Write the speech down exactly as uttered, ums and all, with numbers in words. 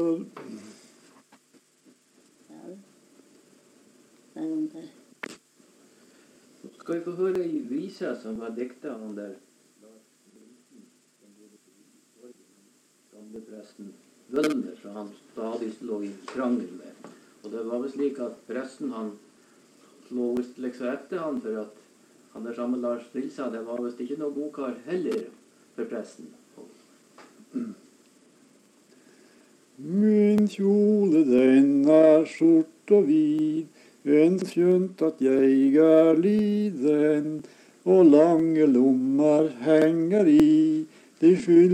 Skal vi få høre i visa som var dikta han der gamle presten Vølner, så han stadig lå i krangel med. Og det var vel slik at presten han lå visst liksom etter han for at han der sammen Lars Nilsa, det var visst ikke noe god kar heller for presten. Min kjole den er sort og vid, en skjønt at jeg er liden, og lange lommer henger i, de skyld